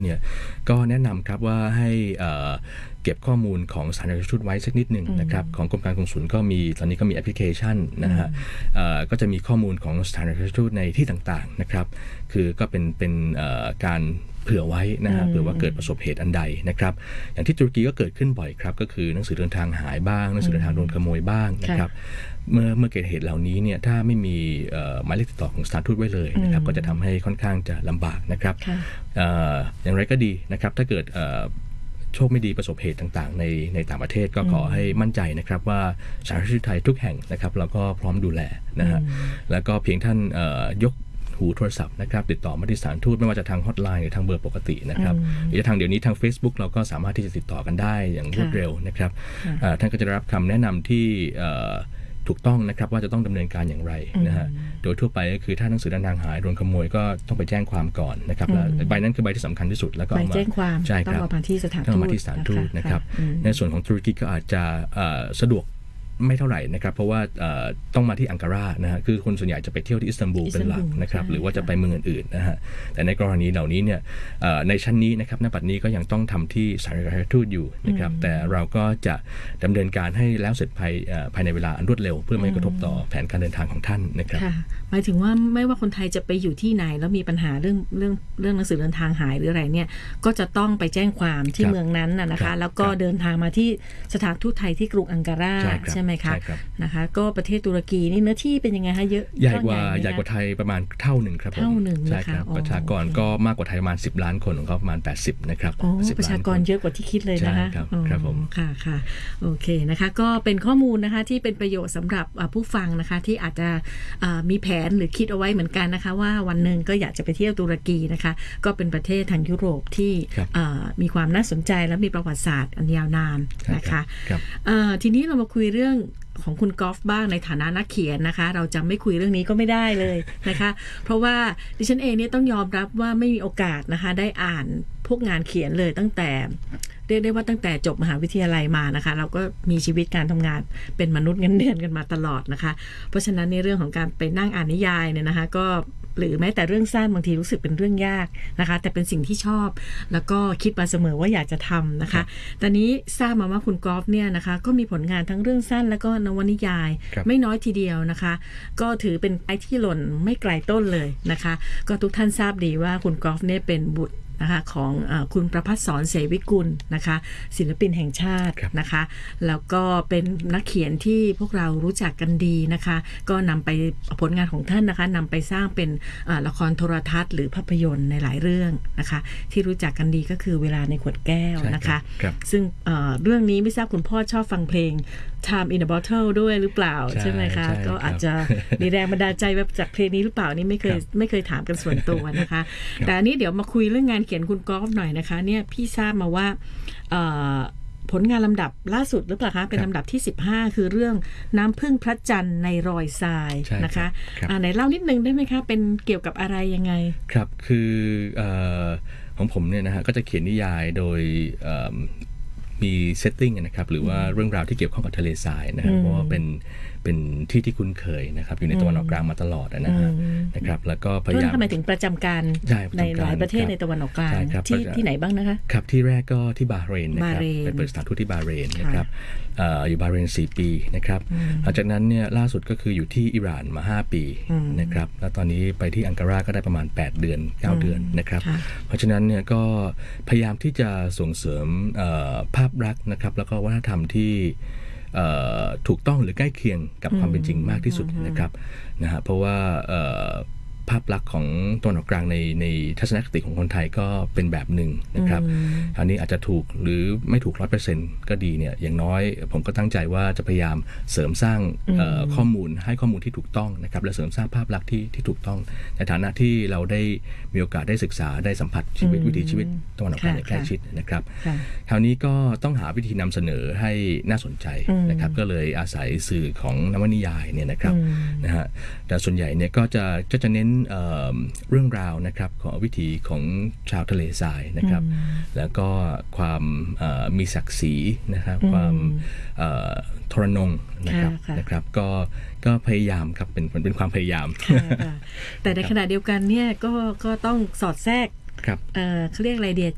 เนี่ยก็แนะนำครับว่าให้เก็บข้อมูลของสถานเอกอัครราชทูตไว้สักนิดหนึ่งนะครับของกรมการกงสุลก็มีตอนนี้ก็มีแอปพลิเคชันนะฮะก็จะมีข้อมูลของสถานเอกอัครราชทูตในที่ต่างๆนะครับคือก็เป็นการเผื่อไว้นะฮะเผื่อว่าเกิดประสบเหตุอันใดนะครับอย่างที่ตุรกีก็เกิดขึ้นบ่อยครับก็คือหนังสือเดินทางหายบ้างหนังสือเดินทางโดนขโมยบ้างนะครับเมื่อเกิดเหตุเหล่านี้เนี่ยถ้าไม่มีหมายเลขติดต่อของสถานทูตไว้เลยนะครับก็จะทำให้ค่อนข้างจะลำบากนะครับอย่างไรก็ดีนะครับถ้าเกิดโชคไม่ดีประสบเหตุต่างๆในต่างประเทศก็ขอให้มั่นใจนะครับว่าสถานทูตไทยทุกแห่งนะครับเราก็พร้อมดูแลนะฮะแล้วก็เพียงท่านยกหูโทรศัพท์นะครับติดต่อมาที่สถานทูตไม่ว่าจะทางฮอตไลน์หรือทางเบอร์ปกตินะครับหรือทางเดี๋ยวนี้ทาง Facebook เราก็สามารถที่จะติดต่อกันได้อย่างรวดเร็วนะครับท่านก็จะได้รับคำแนะนำที่ถูกต้องนะครับว่าจะต้องดำเนินการอย่างไรนะฮะโดยทั่วไปก็คือถ้าหนังสือเดินทางหายโดนขโมยก็ต้องไปแจ้งความก่อนนะครับแล้วใบนั้นคือใบที่สำคัญที่สุดแล้วก็ใบแจ้งความต้องมาที่สถานทูตนะครับในส่วนของตุรกีก็อาจจะสะดวกไม่เท่าไหร่นะครับเพราะว่าต้องมาที่อังการานะฮะคือคนส่วนใหญ่จะไปเที่ยวที่อิสตันบูลเป็นหลักนะครับหรือว่าจะไปเมืองอื่นๆนะฮะแต่ในกรณีเหล่านี้เนี่ยในชั้นนี้นะครับณบัดนี้ก็ยังต้องทำที่สถานเอกอัครราชทูตอยู่นะครับแต่เราก็จะดำเนินการให้แล้วเสร็จภายในเวลาอันรวดเร็วเพื่อไม่กระทบต่อแผนการเดินทางของท่านนะครับหมายถึงว่าไม่ว่าคนไทยจะไปอยู่ที่ไหนแล้วมีปัญหาเรื่องหนังสือเดินทางหายหรืออะไรเนี่ยก็จะต้องไปแจ้งความที่เมืองนั้นนะคะแล้วก็เดินทางมาที่สถานทูตไทยที่กรุงอังการาใช่ไหมคะนะคะก็ประเทศตุรกีนี่เนื้อที่เป็นยังไงฮะเยอะใหญ่กว่าไทยประมาณเท่าหนึ่งครับผมใช่ครับประชากรก็มากกว่าไทยประมาณ10 ล้านคนของเขาประมาณ80นะครับประชากรเยอะกว่าที่คิดเลยนะคะครับผมค่ะโอเคนะคะก็เป็นข้อมูลนะคะที่เป็นประโยชน์สำหรับผู้ฟังนะคะที่อาจจะมีแผนหรือคิดเอาไว้เหมือนกันนะคะว่าวันหนึ่งก็อยากจะไปเที่ยวตุรกีนะคะก็เป็นประเทศทางยุโรปที่มีความน่าสนใจและมีประวัติศาสตร์อันยาวนานนะคะทีนี้เรามาคุยเรื่องของคุณกอล์ฟบ้างในฐานะนักเขียนนะคะเราจะไม่คุยเรื่องนี้ก็ไม่ได้เลยนะคะเพราะว่าดิฉันเองเนี่ยต้องยอมรับว่าไม่มีโอกาสนะคะได้อ่านพวกงานเขียนเลยตั้งแต่เรียกได้ว่าตั้งแต่จบมหาวิทยาลัยมานะคะเราก็มีชีวิตการทำงานเป็นมนุษย์เงินเดือนกันมาตลอดนะคะเพราะฉะนั้นในเรื่องของการไปนั่งอ่านนิยายเนี่ยนะคะก็หรือแม้แต่เรื่องสั้นบางทีรู้สึกเป็นเรื่องยากนะคะแต่เป็นสิ่งที่ชอบแล้วก็คิดมาเสมอว่าอยากจะทำนะคะตอนนี้ทราบมาว่าคุณกอล์ฟเนี่ยนะคะก็มีผลงานทั้งเรื่องสั้นแล้วก็นวนิยายไม่น้อยทีเดียวนะคะก็ถือเป็นไม้ที่หล่นไม่ไกลต้นเลยนะคะก็ทุกท่านทราบดีว่าคุณกอล์ฟเนี่ยเป็นบุตรนะคะของคุณประภัสสร เสวิกุลนะคะศิลปินแห่งชาตินะคะแล้วก็เป็นนักเขียนที่พวกเรารู้จักกันดีนะคะก็นำไปผลงานของท่านนะคะนำไปสร้างเป็นละครโทรทัศน์หรือภาพยนตร์ในหลายเรื่องนะคะที่รู้จักกันดีก็คือเวลาในขวดแก้วนะคะซึ่งเรื่องนี้ไม่ทราบคุณพ่อชอบฟังเพลง Time in a Bottle ด้วยหรือเปล่าใช่ไหมคะก็อาจจะมีแรงบันดาลใจแบบจากเพลงนี้หรือเปล่านี่ไม่เคยถามกันส่วนตัวนะคะแต่อันนี้เดี๋ยวมาคุยเรื่องงานเขียนคุณกอล์ฟหน่อยนะคะเนี่ยพี่ทราบมาว่าผลงานลำดับล่าสุดหรือเปล่าคะเป็นลำดับที่15คือเรื่องน้ำผึ้งพระจันทร์ในรอยทรายนะคะไหนเล่านิดนึงได้ไหมคะเป็นเกี่ยวกับอะไรยังไงครับคือของผมเนี่ยนะฮะก็จะเขียนนิยายโดยมีเซตติ้งนะครับหรือว่าเรื่องราวที่เกี่ยวข้องกับทะเลทรายนะครับเพราะว่าเป็นที่ที่คุ้นเคยนะครับอยู่ในตะวันออกกลางมาตลอดนะครับแล้วก็พยายามทำไมถึงประจำการในหลายประเทศในตะวันออกกลางที่ไหนบ้างนะคะครับที่แรกก็ที่บาห์เรนนะครับไปเปิดสถานทูตที่บาห์เรนนะครับอยู่บาห์เรน4 ปีนะครับหลังจากนั้นเนี่ยล่าสุดก็คืออยู่ที่อิหร่านมา5 ปีนะครับแล้วตอนนี้ไปที่อังการาก็ได้ประมาณ8 เดือน9 เดือนนะครับเพราะฉะนั้นเนี่ยก็พยายามที่จะส่งเสริมภาพลักษณ์นะครับแล้วก็วัฒนธรรมที่ถูกต้องหรือใกล้เคียงกับความเป็นจริงมากที่สุดนะครับนะฮะเพราะว่าภาพลักษณ์ของตะวันออกกลางในทัศนคติของคนไทยก็เป็นแบบหนึ่งนะครับอันนี้อาจจะถูกหรือไม่ถูก 100% ก็ดีเนี่ยอย่างน้อยผมก็ตั้งใจว่าจะพยายามเสริมสร้างข้อมูลให้ข้อมูลที่ถูกต้องนะครับและเสริมสร้างภาพลักษณ์ที่ถูกต้องในฐานะที่เราได้มีโอกาสได้ศึกษาได้สัมผัสชีวิตวิถีชีวิตตะวันออกกลางอย่างใกล้ชิดนะครับคราวนี้ก็ต้องหาวิธีนำเสนอให้น่าสนใจนะครับก็เลยอาศัยสื่อของนวนิยายเนี่ยนะครับนะฮะแต่ส่วนใหญ่เนี่ยก็จะเน้นเรื่องราวนะครับของวิถีของชาวทะเลทรายนะครับแล้วก็ความมีศักดิ์ศรีนะครับความทรนงนะครับก็พยายามครับเป็นความพยายามแต่ในขณะเดียวกันเนี่ยก็ต้องสอดแทรกเขาเรียกอะไรเดีย